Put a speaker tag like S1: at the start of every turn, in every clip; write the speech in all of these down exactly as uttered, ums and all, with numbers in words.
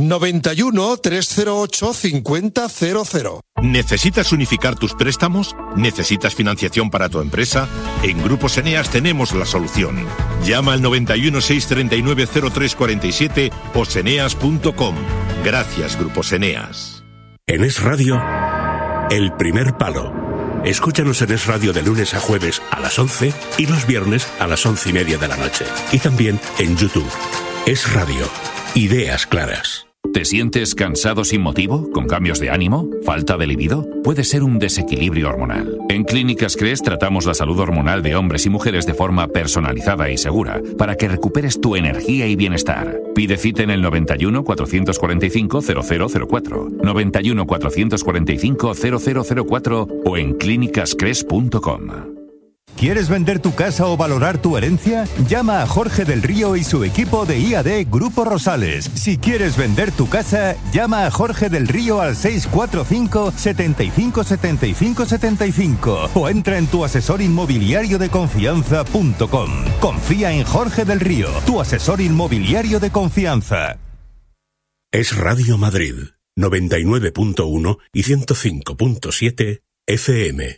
S1: noventa y uno, trescientos ocho, cincuenta cero cero.
S2: ¿Necesitas unificar tus préstamos? ¿Necesitas financiación para tu empresa? En Grupos Eneas tenemos la solución. Llama al noventa y uno, seiscientos treinta y nueve, cero tres cuarenta y siete o seneas punto com. Gracias, Grupos Eneas.
S3: En Es Radio, El Primer Palo. Escúchanos en Es Radio de lunes a jueves a las once y los viernes a las once y media de la noche. Y también en YouTube. Es Radio. Ideas claras.
S4: ¿Te sientes cansado sin motivo? ¿Con cambios de ánimo? ¿Falta de libido? Puede ser un desequilibrio hormonal. En Clínicas Cres tratamos la salud hormonal de hombres y mujeres de forma personalizada y segura para que recuperes tu energía y bienestar. Pide cita en el noventa y uno, cuatrocientos cuarenta y cinco, cero cero cero cuatro, noventa y uno, cuatrocientos cuarenta y cinco, cero cero cero cuatro o en clínicas cres punto com.
S5: ¿Quieres vender tu casa o valorar tu herencia? Llama a Jorge del Río y su equipo de I A D Grupo Rosales. Si quieres vender tu casa, llama a Jorge del Río al seis cuatro cinco, setenta y cinco, setenta y cinco, setenta y cinco o entra en tu asesor inmobiliario de confianza punto com. Confía en Jorge del Río, tu asesor inmobiliario de confianza.
S3: Es Radio Madrid, noventa y nueve punto uno y ciento cinco punto siete F M.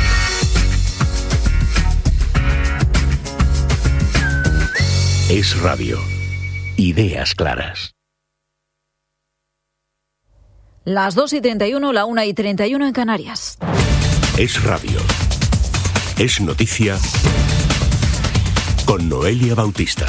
S3: Es Radio. Ideas claras.
S6: Las dos y treinta y uno, la una y treinta y uno en Canarias.
S3: Es Radio. Es noticia con Noelia Bautista.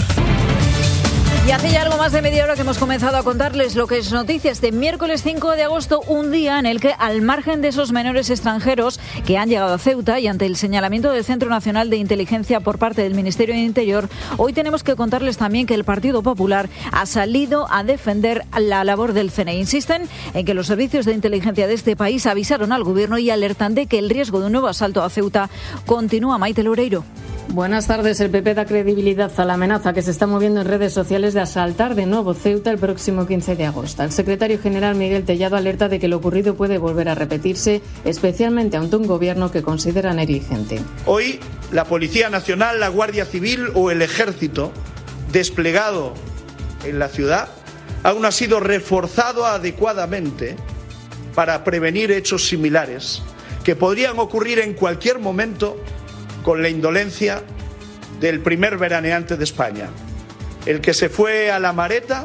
S6: Y hace ya algo más de media hora que hemos comenzado a contarles lo que es noticia este miércoles cinco de agosto, un día en el que, al margen de esos menores extranjeros que han llegado a Ceuta y ante el señalamiento del Centro Nacional de Inteligencia por parte del Ministerio de Interior, hoy tenemos que contarles también que el Partido Popular ha salido a defender la labor del C N I. Insisten en que los servicios de inteligencia de este país avisaron al Gobierno y alertan de que el riesgo de un nuevo asalto a Ceuta continúa. Maite Loureiro.
S7: Buenas tardes. El P P da credibilidad a la amenaza que se está moviendo en redes sociales de asaltar de nuevo Ceuta el próximo quince de agosto. El secretario general Miguel Tellado alerta de que lo ocurrido puede volver a repetirse, especialmente ante un gobierno que considera negligente.
S8: Hoy, la Policía Nacional, la Guardia Civil o el Ejército desplegado en la ciudad aún ha sido reforzado adecuadamente para prevenir hechos similares que podrían ocurrir en cualquier momento con la indolencia del primer veraneante de España, el que se fue a La Mareta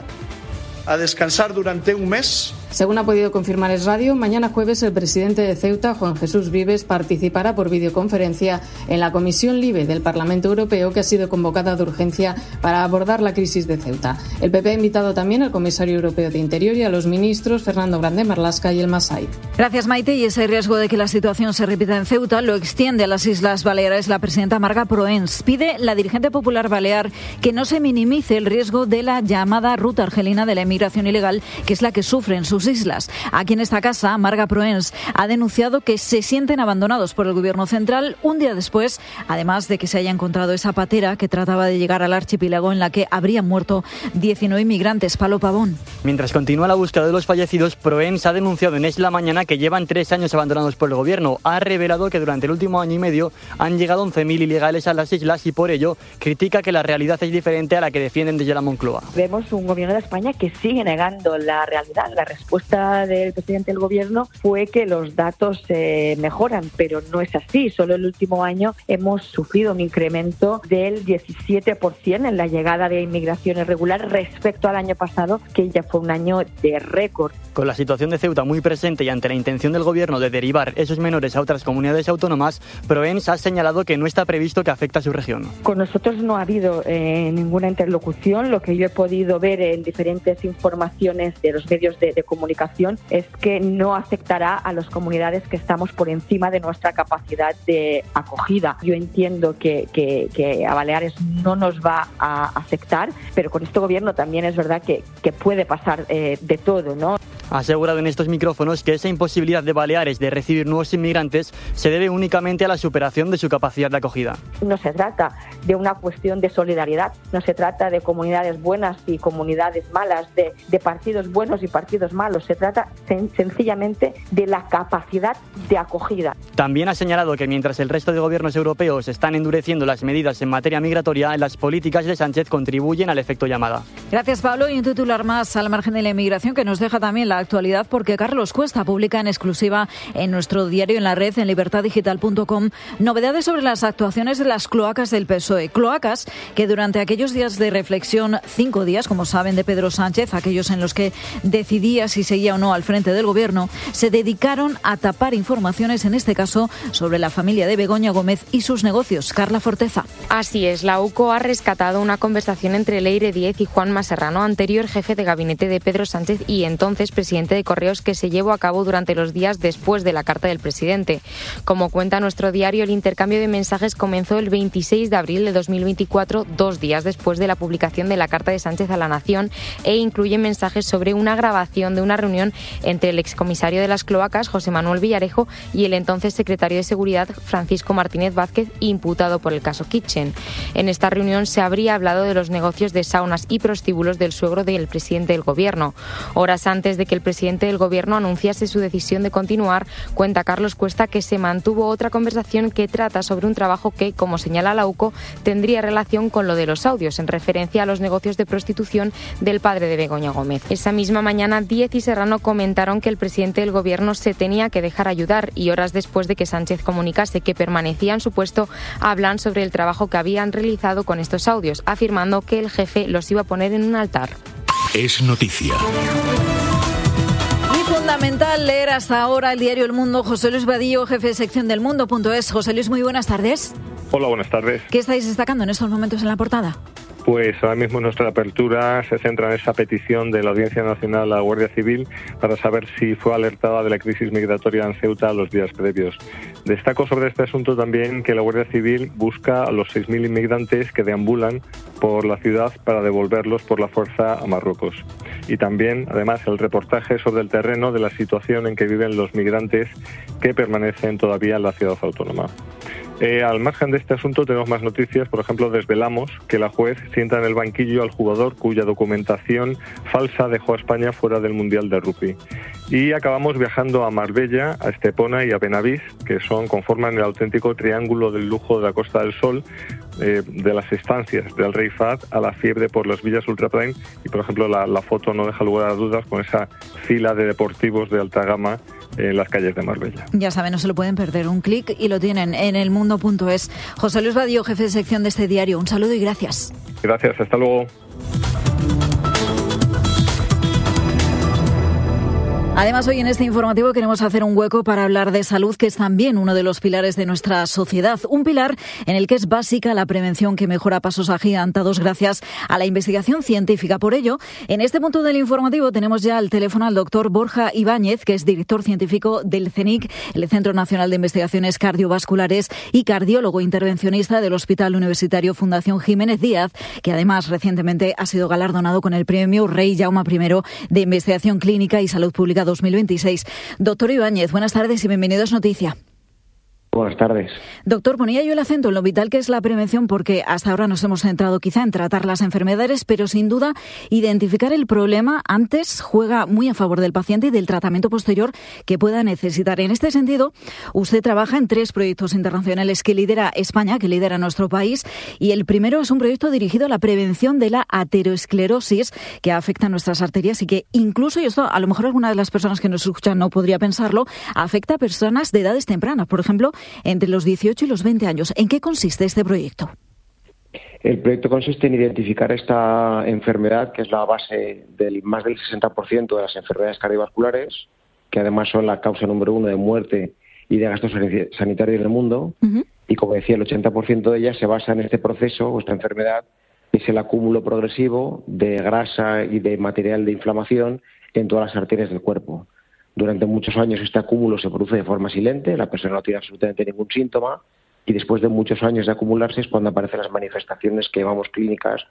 S8: a descansar durante un mes.
S7: Según ha podido confirmar Es Radio, mañana jueves el presidente de Ceuta, Juan Jesús Vives, participará por videoconferencia en la Comisión LIBE del Parlamento Europeo, que ha sido convocada de urgencia para abordar la crisis de Ceuta. El P P ha invitado también al comisario europeo de Interior y a los ministros Fernando Grande Marlaska y El Masai.
S6: Gracias, Maite. Y ese riesgo de que la situación se repita en Ceuta lo extiende a las Islas Baleares la presidenta Marga Proens. Pide la dirigente popular balear que no se minimice el riesgo de la llamada ruta argelina de la inmigración ilegal, que es la que sufren sus islas. Aquí en esta casa, Marga Proens ha denunciado que se sienten abandonados por el Gobierno central un día después, además de que se haya encontrado esa patera que trataba de llegar al archipiélago en la que habrían muerto diecinueve inmigrantes. Palo Pavón.
S9: Mientras continúa la búsqueda de los fallecidos, Proens ha denunciado en Es la Mañana que llevan tres años abandonados por el Gobierno. Ha revelado que durante el último año y medio han llegado once mil ilegales a las islas y por ello critica que la realidad es diferente a la que defienden desde la Moncloa.
S10: Vemos un Gobierno de España que sigue negando la realidad. La respuesta del presidente del Gobierno fue que los datos eh, mejoran, pero no es así. Solo el último año hemos sufrido un incremento del diecisiete por ciento en la llegada de inmigración irregular respecto al año pasado, que ya fue un año de récord.
S9: Con la situación de Ceuta muy presente y ante la intención del Gobierno de derivar esos menores a otras comunidades autónomas, Proens ha señalado que no está previsto que afecte a su región.
S10: Con nosotros no ha habido eh, ninguna interlocución. Lo que yo he podido ver en diferentes informaciones de los medios de, de comunicación es que no afectará a las comunidades que estamos por encima de nuestra capacidad de acogida. Yo entiendo que, que, que a Baleares no nos va a afectar, pero con este Gobierno también es verdad que, que puede pasar eh, de todo, ¿no?
S9: Ha asegurado en estos micrófonos que esa imposibilidad de Baleares de recibir nuevos inmigrantes se debe únicamente a la superación de su capacidad de acogida.
S10: No se trata de una cuestión de solidaridad, no se trata de comunidades buenas y comunidades malas, de, de partidos buenos y partidos malos, se trata sen- sencillamente de la capacidad de acogida.
S9: También ha señalado que mientras el resto de gobiernos europeos están endureciendo las medidas en materia migratoria, las políticas de Sánchez contribuyen al efecto llamada.
S6: Gracias, Pablo. Y un titular más al margen de la inmigración que nos deja también la actualidad, porque Carlos Cuesta publica en exclusiva en nuestro diario en la red, en libertad digital punto com, novedades sobre las actuaciones de las cloacas del P S O E. Cloacas que durante aquellos días de reflexión, cinco días, como saben, de Pedro Sánchez, aquellos en los que decidía si seguía o no al frente del gobierno, se dedicaron a tapar informaciones, en este caso, sobre la familia de Begoña Gómez y sus negocios. Carla Forteza.
S11: Así es, la U C O ha rescatado una conversación entre Leire Díez y Juan Serrano, anterior jefe de gabinete de Pedro Sánchez y entonces presidente de Correos, que se llevó a cabo durante los días después de la carta del presidente. Como cuenta nuestro diario, el intercambio de mensajes comenzó el veintiséis de abril de dos mil veinticuatro, dos días después de la publicación de la carta de Sánchez a la Nación, e incluye mensajes sobre una grabación de una reunión entre el excomisario de las cloacas, José Manuel Villarejo, y el entonces secretario de Seguridad, Francisco Martínez Vázquez, imputado por el caso Kitchen. En esta reunión se habría hablado de los negocios de saunas y prostíbulos del suegro del presidente del gobierno. Horas antes de que el presidente del gobierno anunciase su decisión de continuar, cuenta Carlos Cuesta que se mantuvo otra conversación que trata sobre un trabajo que, como señala la U C O, tendría relación con lo de los audios, en referencia a los negocios de prostitución del padre de Begoña Gómez. Esa misma mañana, Díez y Serrano comentaron que el presidente del gobierno se tenía que dejar ayudar, y horas después de que Sánchez comunicase que permanecía en su puesto, hablan sobre el trabajo que habían realizado con estos audios, afirmando que el jefe los iba a poner en un altar.
S3: Es noticia.
S6: Y fundamental leer hasta ahora el diario El Mundo. José Luis Vadillo, jefe de sección del Mundo punto es. José Luis, muy buenas tardes.
S12: Hola, buenas tardes.
S6: ¿Qué estáis destacando en estos momentos en la portada?
S12: Pues ahora mismo nuestra apertura se centra en esa petición de la Audiencia Nacional a la Guardia Civil para saber si fue alertada de la crisis migratoria en Ceuta los días previos. Destaco sobre este asunto también que la Guardia Civil busca a los seis mil inmigrantes que deambulan por la ciudad para devolverlos por la fuerza a Marruecos. Y también, además, el reportaje sobre el terreno de la situación en que viven los migrantes que permanecen todavía en la ciudad autónoma. Eh, al margen de este asunto tenemos más noticias. Por ejemplo, desvelamos que la juez sienta en el banquillo al jugador cuya documentación falsa dejó a España fuera del Mundial de Rugby. Y acabamos viajando a Marbella, a Estepona y a Benavís, que son conforman el auténtico triángulo del lujo de la Costa del Sol, eh, de las estancias del Rey Fahd a la fiebre por las villas ultraprime. Y, por ejemplo, la, la foto no deja lugar a dudas con esa fila de deportivos de alta gama en las calles de Marbella.
S6: Ya saben, no se lo pueden perder. Un clic y lo tienen en el mundo punto es. José Luis Vadillo, jefe de sección de este diario. Un saludo y gracias.
S12: Gracias, hasta luego.
S6: Además, hoy en este informativo queremos hacer un hueco para hablar de salud, que es también uno de los pilares de nuestra sociedad. Un pilar en el que es básica la prevención, que mejora pasos agigantados gracias a la investigación científica. Por ello, en este punto del informativo tenemos ya al teléfono al doctor Borja Ibáñez, que es director científico del CENIC, el Centro Nacional de Investigaciones Cardiovasculares, y cardiólogo intervencionista del Hospital Universitario Fundación Jiménez Díaz, que además recientemente ha sido galardonado con el premio Rey Jaume primero de Investigación Clínica y Salud Pública dos mil veintiséis. Doctor Ibáñez, buenas tardes y bienvenidos a Noticia.
S13: Buenas tardes.
S6: Doctor, ponía yo el acento en lo vital que es la prevención, porque hasta ahora nos hemos centrado quizá en tratar las enfermedades, pero sin duda identificar el problema antes juega muy a favor del paciente y del tratamiento posterior que pueda necesitar. En este sentido, usted trabaja en tres proyectos internacionales que lidera España, que lidera nuestro país, y el primero es un proyecto dirigido a la prevención de la aterosclerosis, que afecta a nuestras arterias y que incluso, y esto a lo mejor alguna de las personas que nos escuchan no podría pensarlo, afecta a personas de edades tempranas, por ejemplo, entre los dieciocho y los veinte años. ¿En qué consiste este proyecto?
S13: El proyecto consiste en identificar esta enfermedad, que es la base del más del sesenta por ciento de las enfermedades cardiovasculares, que además son la causa número uno de muerte y de gastos sanitarios en el mundo. Uh-huh. Y como decía, el ochenta por ciento de ellas se basa en este proceso, o esta enfermedad, que es el acúmulo progresivo de grasa y de material de inflamación en todas las arterias del cuerpo. Durante muchos años este acúmulo se produce de forma silente, la persona no tiene absolutamente ningún síntoma, y después de muchos años de acumularse es cuando aparecen las manifestaciones que llamamos clínicas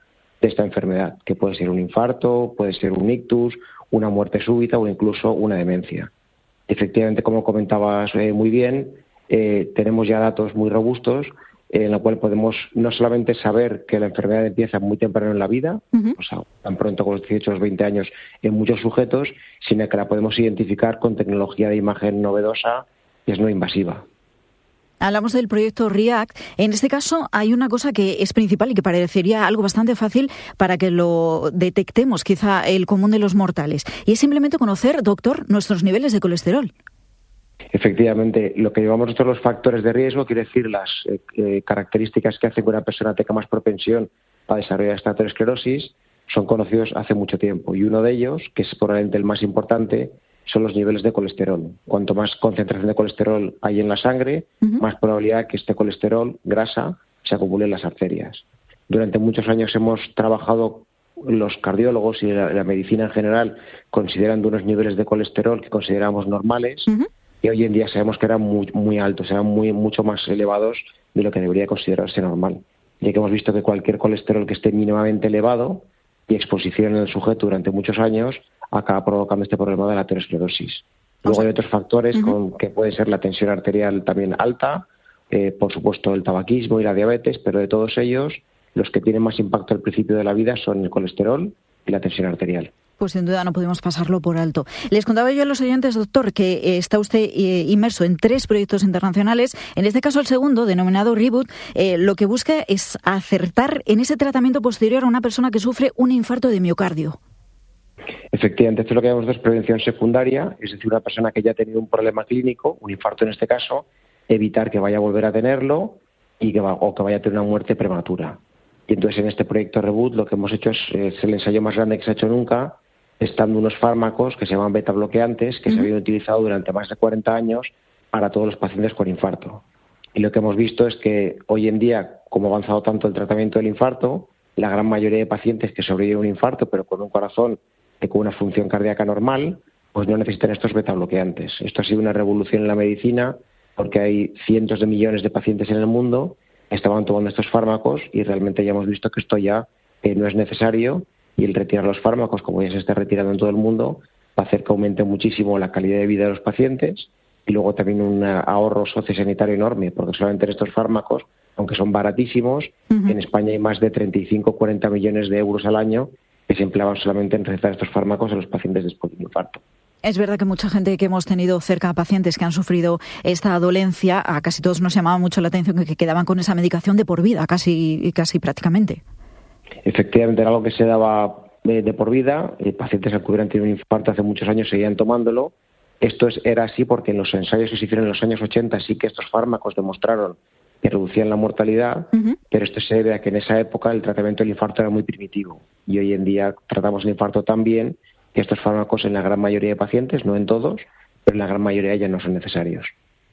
S13: de esta enfermedad, que puede ser un infarto, puede ser un ictus, una muerte súbita o incluso una demencia. Efectivamente, como comentabas eh, muy bien, eh, tenemos ya datos muy robustos en la cual podemos no solamente saber que la enfermedad empieza muy temprano en la vida, uh-huh. o sea, tan pronto como los dieciocho o los veinte años en muchos sujetos, sino que la podemos identificar con tecnología de imagen novedosa que es no invasiva.
S6: Hablamos del proyecto REACT. En este caso hay una cosa que es principal y que parecería algo bastante fácil para que lo detectemos, quizá el común de los mortales, y es simplemente conocer, doctor, nuestros niveles de colesterol.
S13: Efectivamente, lo que llamamos nosotros los factores de riesgo, quiere decir las eh, características que hacen que una persona tenga más propensión a desarrollar esta aterosclerosis, son conocidos hace mucho tiempo. Y uno de ellos, que es probablemente el más importante, son los niveles de colesterol. Cuanto más concentración de colesterol hay en la sangre, uh-huh. más probabilidad que este colesterol, grasa, se acumule en las arterias. Durante muchos años hemos trabajado, los cardiólogos y la, la medicina en general, considerando unos niveles de colesterol que consideramos normales, uh-huh. y hoy en día sabemos que eran muy, muy altos, eran muy, mucho más elevados de lo que debería considerarse normal. Ya que hemos visto que cualquier colesterol que esté mínimamente elevado y exposición en el sujeto durante muchos años acaba provocando este problema de la aterosclerosis. Luego hay otros factores uh-huh. con, que puede ser la tensión arterial también alta, eh, por supuesto el tabaquismo y la diabetes, pero de todos ellos los que tienen más impacto al principio de la vida son el colesterol y la tensión arterial.
S6: Pues sin duda no podemos pasarlo por alto. Les contaba yo a los oyentes, doctor, que eh, está usted eh, inmerso en tres proyectos internacionales. En este caso, el segundo, denominado Reboot, eh, lo que busca es acertar en ese tratamiento posterior a una persona que sufre un infarto de miocardio.
S13: Efectivamente, esto es lo que llamamos de prevención secundaria, es decir, una persona que ya ha tenido un problema clínico, un infarto en este caso, evitar que vaya a volver a tenerlo y que va, o que vaya a tener una muerte prematura. Y entonces en este proyecto Reboot lo que hemos hecho es, es el ensayo más grande que se ha hecho nunca, testando unos fármacos que se llaman beta bloqueantes, que uh-huh. se habían utilizado durante más de cuarenta años para todos los pacientes con infarto. Y lo que hemos visto es que hoy en día, como ha avanzado tanto el tratamiento del infarto, la gran mayoría de pacientes que sobreviven a un infarto, pero con un corazón y con una función cardíaca normal, pues no necesitan estos beta bloqueantes. Esto ha sido una revolución en la medicina, porque hay cientos de millones de pacientes en el mundo que estaban tomando estos fármacos y realmente ya hemos visto que esto ya eh, no es necesario. Y el retirar los fármacos, como ya se está retirando en todo el mundo, va a hacer que aumente muchísimo la calidad de vida de los pacientes y luego también un ahorro sociosanitario enorme, porque solamente en estos fármacos, aunque son baratísimos, uh-huh. en España hay más de treinta y cinco a cuarenta millones de euros al año que se empleaban solamente en recetar estos fármacos a los pacientes después de un infarto.
S6: Es verdad que mucha gente que hemos tenido cerca a pacientes que han sufrido esta dolencia, a casi todos nos llamaba mucho la atención que quedaban con esa medicación de por vida, casi, casi prácticamente.
S13: Efectivamente, era algo que se daba de, de por vida. Eh, pacientes que hubieran tenido un infarto hace muchos años seguían tomándolo. Esto es, era así porque en los ensayos que se hicieron en los años ochenta sí que estos fármacos demostraron que reducían la mortalidad, uh-huh. pero esto se debe a que en esa época el tratamiento del infarto era muy primitivo. Y hoy en día tratamos el infarto tan bien que estos fármacos en la gran mayoría de pacientes, no en todos, pero en la gran mayoría ya no son necesarios.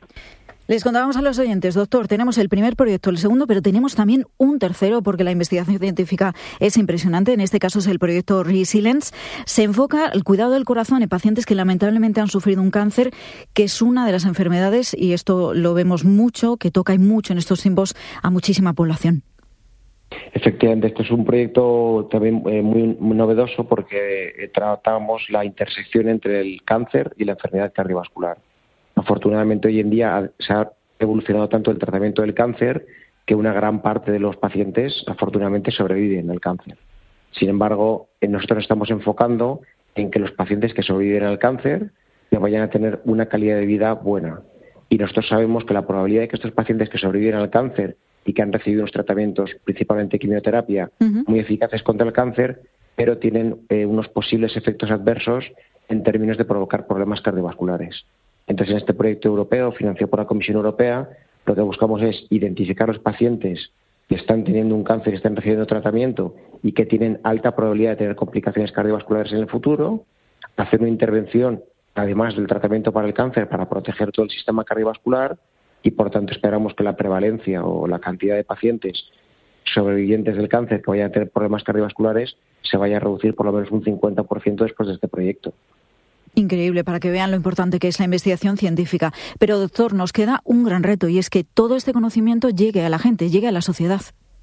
S6: Les contábamos a los oyentes, doctor, tenemos el primer proyecto, el segundo, pero tenemos también un tercero porque la investigación científica es impresionante. En este caso es el proyecto Resilience. Se enfoca el cuidado del corazón en pacientes que lamentablemente han sufrido un cáncer, que es una de las enfermedades, y esto lo vemos mucho, que toca y mucho en estos tiempos a muchísima población.
S13: Efectivamente, este es un proyecto también eh, muy, muy novedoso porque eh, tratamos la intersección entre el cáncer y la enfermedad cardiovascular. Afortunadamente hoy en día se ha evolucionado tanto el tratamiento del cáncer que una gran parte de los pacientes afortunadamente sobreviven al cáncer. Sin embargo, nosotros nos estamos enfocando en que los pacientes que sobreviven al cáncer vayan a tener una calidad de vida buena. Y nosotros sabemos que la probabilidad de que estos pacientes que sobreviven al cáncer y que han recibido unos tratamientos, principalmente quimioterapia, uh-huh. muy eficaces contra el cáncer, pero tienen eh, unos posibles efectos adversos en términos de provocar problemas cardiovasculares. Entonces, en este proyecto europeo, financiado por la Comisión Europea, lo que buscamos es identificar los pacientes que están teniendo un cáncer y están recibiendo tratamiento y que tienen alta probabilidad de tener complicaciones cardiovasculares en el futuro, hacer una intervención, además del tratamiento para el cáncer, para proteger todo el sistema cardiovascular y, por tanto, esperamos que la prevalencia o la cantidad de pacientes sobrevivientes del cáncer que vayan a tener problemas cardiovasculares se vaya a reducir por lo menos un cincuenta por ciento después de este proyecto.
S6: Increíble, para que vean lo importante que es la investigación científica. Pero, doctor, nos queda un gran reto y es que todo este conocimiento llegue a la gente, llegue a la sociedad.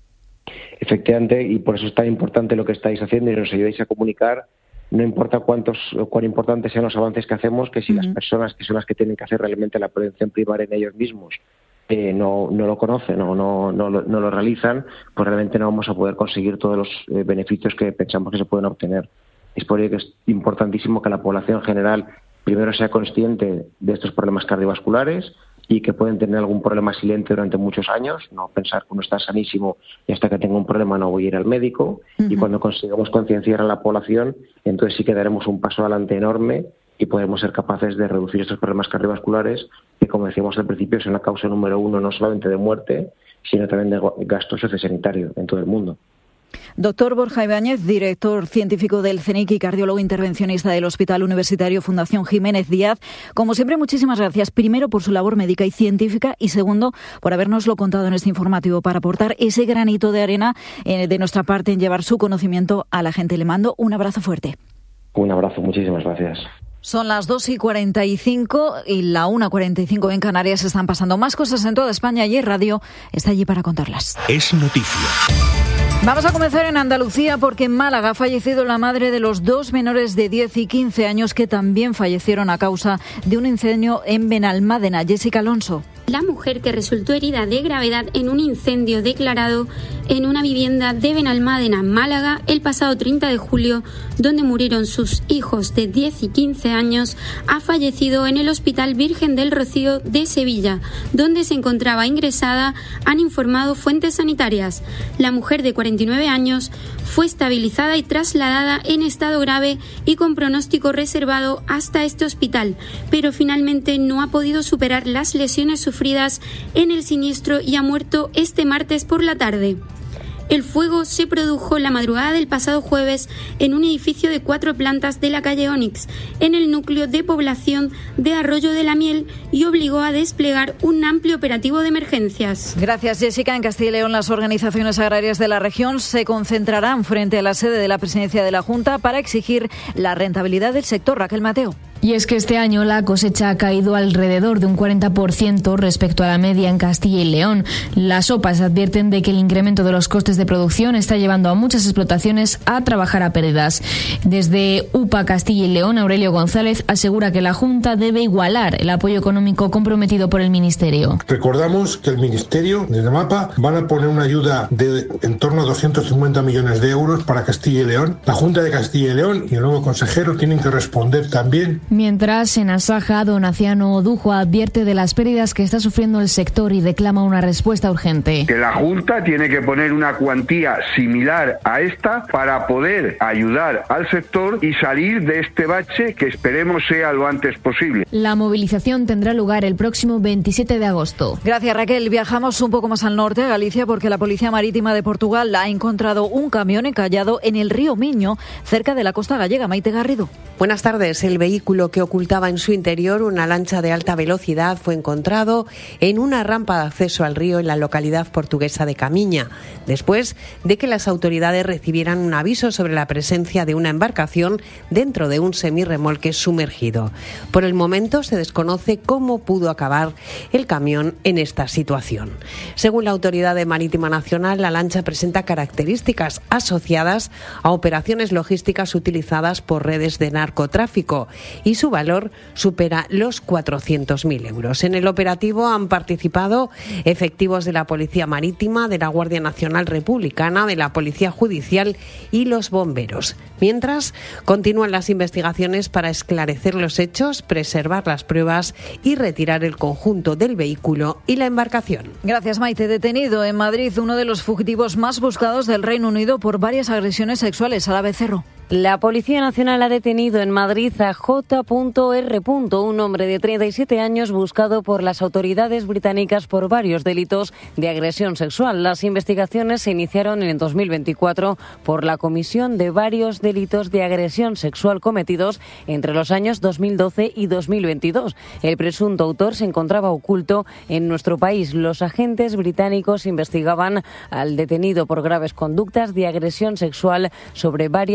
S13: Efectivamente, y por eso es tan importante lo que estáis haciendo y nos ayudáis a comunicar. No importa cuántos cuán importantes sean los avances que hacemos, que si uh-huh. las personas que son las que tienen que hacer realmente la prevención primaria en ellos mismos eh, no, no lo conocen o no, no, no, no lo realizan, pues realmente no vamos a poder conseguir todos los eh, beneficios que pensamos que se pueden obtener. Es por ello que es importantísimo que la población en general primero sea consciente de estos problemas cardiovasculares y que pueden tener algún problema silente durante muchos años, no pensar que uno está sanísimo y hasta que tenga un problema no voy a ir al médico. Uh-huh. Y cuando consigamos concienciar a la población, entonces sí que daremos un paso adelante enorme y podremos ser capaces de reducir estos problemas cardiovasculares que, como decíamos al principio, son la causa número uno no solamente de muerte, sino también de gasto sociosanitario en todo el mundo.
S6: Doctor Borja Ibáñez, director científico del C E N I C y cardiólogo intervencionista del Hospital Universitario Fundación Jiménez Díaz, como siempre, muchísimas gracias. Primero, por su labor médica y científica y segundo, por habernoslo contado en este informativo para aportar ese granito de arena eh, de nuestra parte en llevar su conocimiento a la gente. Le mando un abrazo fuerte.
S13: Un abrazo, muchísimas gracias.
S6: Son las dos y cuarenta y cinco y la una cuarenta y cinco en Canarias. Están pasando más cosas en toda España y Radio está allí para contarlas.
S3: Es noticia.
S6: Vamos a comenzar en Andalucía porque en Málaga ha fallecido la madre de los dos menores de diez y quince años que también fallecieron a causa de un incendio en Benalmádena. Jessica Alonso.
S14: La mujer que resultó herida de gravedad en un incendio declarado en una vivienda de Benalmádena, Málaga, el pasado treinta de julio, donde murieron sus hijos de diez y quince años, ha fallecido en el Hospital Virgen del Rocío de Sevilla, donde se encontraba ingresada, han informado fuentes sanitarias. La mujer de cuarenta y nueve años fue estabilizada y trasladada en estado grave y con pronóstico reservado hasta este hospital, pero finalmente no ha podido superar las lesiones sufridas en el siniestro y ha muerto este martes por la tarde. El fuego se produjo la madrugada del pasado jueves en un edificio de cuatro plantas de la calle Onix, en el núcleo de población de Arroyo de la Miel, y obligó a desplegar un amplio operativo de emergencias.
S6: Gracias, Jessica. En Castilla y León, las organizaciones agrarias de la región se concentrarán frente a la sede de la presidencia de la Junta para exigir la rentabilidad del sector. Raquel Mateo.
S15: Y es que este año la cosecha ha caído alrededor de un cuarenta por ciento respecto a la media en Castilla y León. Las O P As advierten de que el incremento de los costes de producción está llevando a muchas explotaciones a trabajar a pérdidas. Desde U P A Castilla y León, Aurelio González asegura que la Junta debe igualar el apoyo económico comprometido por el Ministerio.
S16: Recordamos que el Ministerio, desde MAPA, van a poner una ayuda de en torno a doscientos cincuenta millones de euros para Castilla y León. La Junta de Castilla y León y el nuevo consejero tienen que responder también.
S15: Mientras, en Asaja, Donaciano Dujo advierte de las pérdidas que está sufriendo el sector y reclama una respuesta urgente.
S17: Que la Junta tiene que poner una cuantía similar a esta para poder ayudar al sector y salir de este bache que esperemos sea lo antes posible.
S15: La movilización tendrá lugar el próximo veintisiete de agosto.
S6: Gracias, Raquel. Viajamos un poco más al norte, a Galicia, porque la Policía Marítima de Portugal ha encontrado un camión encallado en el río Miño, cerca de la costa gallega. Maite Garrido.
S18: Buenas tardes. El vehículo que ocultaba en su interior una lancha de alta velocidad fue encontrado en una rampa de acceso al río en la localidad portuguesa de Camiña, después de que las autoridades recibieran un aviso sobre la presencia de una embarcación dentro de un semirremolque sumergido. Por el momento se desconoce cómo pudo acabar el camión en esta situación. Según la Autoridad Marítima Nacional, la lancha presenta características asociadas a operaciones logísticas utilizadas por redes de narcotráfico y su valor supera los cuatrocientos mil euros. En el operativo han participado efectivos de la Policía Marítima, de la Guardia Nacional Republicana, de la Policía Judicial y los bomberos. Mientras, continúan las investigaciones para esclarecer los hechos, preservar las pruebas y retirar el conjunto del vehículo y la embarcación.
S6: Gracias, Maite. Detenido en Madrid uno de los fugitivos más buscados del Reino Unido por varias agresiones sexuales. Sara Becerro.
S19: La Policía Nacional ha detenido en Madrid a J R , un hombre de treinta y siete años buscado por las autoridades británicas por varios delitos de agresión sexual. Las investigaciones se iniciaron en dos mil veinticuatro por la comisión de varios delitos de agresión sexual cometidos entre los años dos mil doce y dos mil veintidós. El presunto autor se encontraba oculto en nuestro país. Los agentes británicos investigaban al detenido por graves conductas de agresión sexual sobre varias víctimas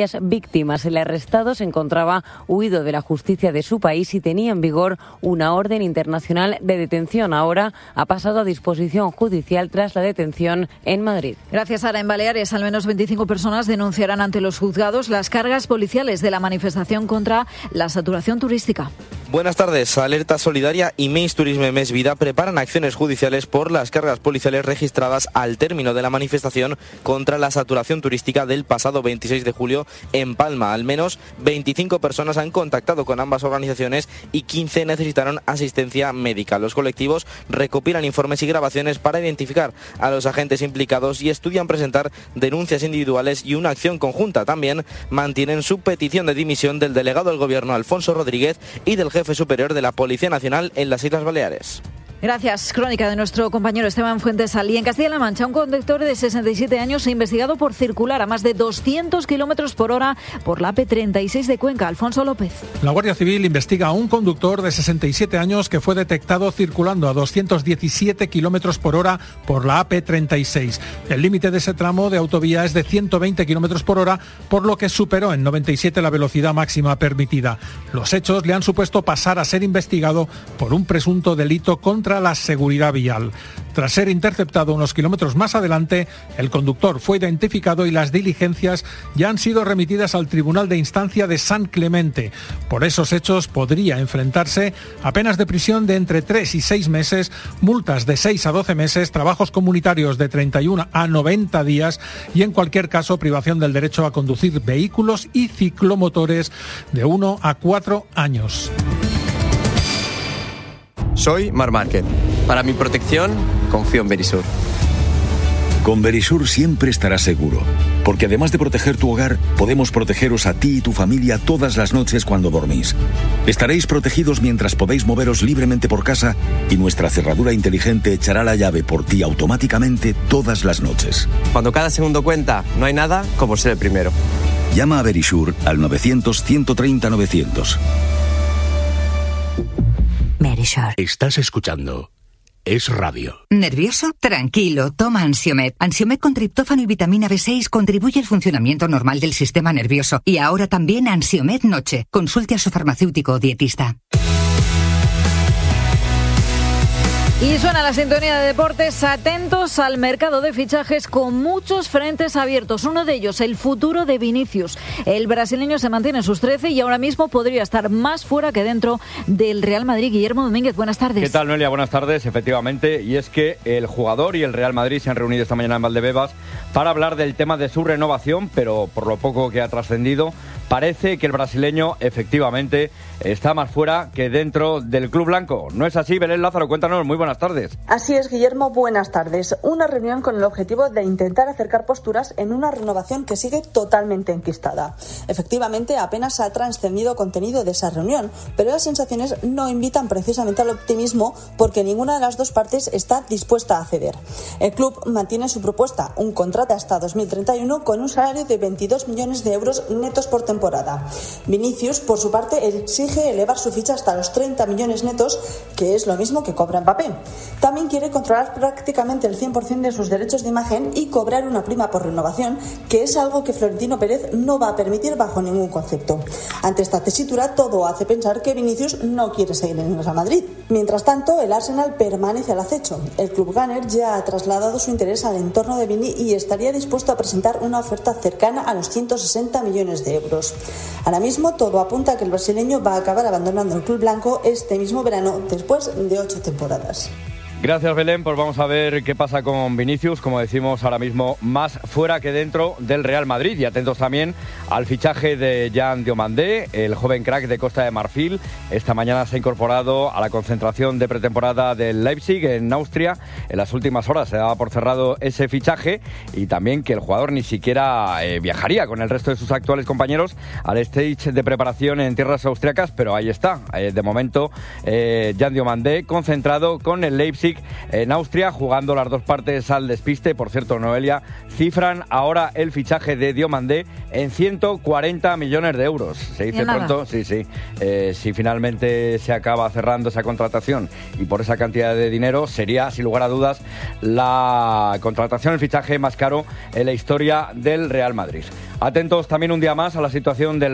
S19: víctimas. El arrestado se encontraba huido de la justicia de su país y tenía en vigor una orden internacional de detención. Ahora ha pasado a disposición judicial tras la detención en Madrid.
S6: Gracias, Sara. En Baleares, al menos veinticinco personas denunciarán ante los juzgados las cargas policiales de la manifestación contra la saturación turística.
S20: Buenas tardes. Alerta Solidaria y Més Turisme Més Vida preparan acciones judiciales por las cargas policiales registradas al término de la manifestación contra la saturación turística del pasado veintiséis de julio en Palma. Al menos veinticinco personas han contactado con ambas organizaciones y quince necesitaron asistencia médica. Los colectivos recopilan informes y grabaciones para identificar a los agentes implicados y estudian presentar denuncias individuales y una acción conjunta. También mantienen su petición de dimisión del delegado del Gobierno, Alfonso Rodríguez, y del jefe superior de la Policía Nacional en las Islas Baleares.
S6: Gracias. Crónica de nuestro compañero Esteban Fuentesal. Y en Castilla-La Mancha, un conductor de sesenta y siete años investigado por circular a más de doscientos kilómetros por hora por la A P treinta y seis de Cuenca. Alfonso López.
S21: La Guardia Civil investiga a un conductor de sesenta y siete años que fue detectado circulando a doscientos diecisiete kilómetros por hora por la A P treinta y seis. El límite de ese tramo de autovía es de ciento veinte kilómetros por hora, por lo que superó en noventa y siete la velocidad máxima permitida. Los hechos le han supuesto pasar a ser investigado por un presunto delito contra la seguridad vial. Tras ser interceptado unos kilómetros más adelante, el conductor fue identificado y las diligencias ya han sido remitidas al Tribunal de Instancia de San Clemente. Por esos hechos podría enfrentarse a penas de prisión de entre tres y seis meses, multas de seis a doce meses, trabajos comunitarios de treinta y uno a noventa días y, en cualquier caso, privación del derecho a conducir vehículos y ciclomotores de uno a cuatro años.
S22: Soy Mar Márquez. Para mi protección, confío en Verisur.
S23: Con Verisur siempre estarás seguro, porque además de proteger tu hogar, podemos protegeros a ti y tu familia todas las noches cuando dormís. Estaréis protegidos mientras podéis moveros libremente por casa y nuestra cerradura inteligente echará la llave por ti automáticamente todas las noches.
S22: Cuando cada segundo cuenta, no hay nada como ser el primero.
S23: Llama a Verisur al novecientos, ciento treinta, novecientos.
S24: Verisur.
S3: Estás escuchando Es Radio.
S24: ¿Nervioso? Tranquilo, toma Ansiomed. Ansiomed con triptófano y vitamina B seis contribuye al funcionamiento normal del sistema nervioso. Y ahora también Ansiomed Noche. Consulte a su farmacéutico o dietista.
S6: Y suena la sintonía de deportes. Atentos al mercado de fichajes con muchos frentes abiertos. Uno de ellos, el futuro de Vinicius. El brasileño se mantiene en sus trece y ahora mismo podría estar más fuera que dentro del Real Madrid. Guillermo Domínguez, buenas tardes.
S25: ¿Qué tal, Noelia? Buenas tardes, efectivamente. Y es que el jugador y el Real Madrid se han reunido esta mañana en Valdebebas para hablar del tema de su renovación, pero por lo poco que ha trascendido, parece que el brasileño efectivamente está más fuera que dentro del club blanco. ¿No es así, Belén Lázaro? Cuéntanos, muy buenas tardes.
S26: Así es, Guillermo, buenas tardes. Una reunión con el objetivo de intentar acercar posturas en una renovación que sigue totalmente enquistada. Efectivamente, apenas ha trascendido contenido de esa reunión, pero las sensaciones no invitan precisamente al optimismo porque ninguna de las dos partes está dispuesta a ceder. El club mantiene su propuesta, un contrato hasta dos mil treinta y uno con un salario de veintidós millones de euros netos por temporada. Vinicius, por su parte, exige elevar su ficha hasta los treinta millones netos, que es lo mismo que cobra Mbappé. También quiere controlar prácticamente el cien por ciento de sus derechos de imagen y cobrar una prima por renovación, que es algo que Florentino Pérez no va a permitir bajo ningún concepto. Ante esta tesitura, todo hace pensar que Vinicius no quiere seguir en el Real Madrid. Mientras tanto, el Arsenal permanece al acecho. El club gunner ya ha trasladado su interés al entorno de Vini y estaría dispuesto a presentar una oferta cercana a los ciento sesenta millones de euros. Ahora mismo, todo apunta a que el brasileño va a acabar abandonando el club blanco este mismo verano, después de ocho temporadas.
S25: Gracias, Belén. Pues vamos a ver qué pasa con Vinicius, como decimos ahora mismo, más fuera que dentro del Real Madrid. Y atentos también al fichaje de Jan Diomandé, el joven crack de Costa de Marfil. Esta mañana se ha incorporado a la concentración de pretemporada del Leipzig en Austria. En las últimas horas se daba por cerrado ese fichaje y también que el jugador ni siquiera eh, viajaría con el resto de sus actuales compañeros al stage de preparación en tierras austriacas, pero ahí está. Eh, de momento, eh, Jan Diomandé concentrado con el Leipzig en Austria, jugando las dos partes al despiste. Por cierto, Noelia, cifran ahora el fichaje de Diomandé en ciento cuarenta millones de euros. Se dice pronto, sí, sí. Eh, si finalmente se acaba cerrando esa contratación y por esa cantidad de dinero, sería, sin lugar a dudas, la contratación, el fichaje más caro en la historia del Real Madrid. Atentos también un día más a la situación del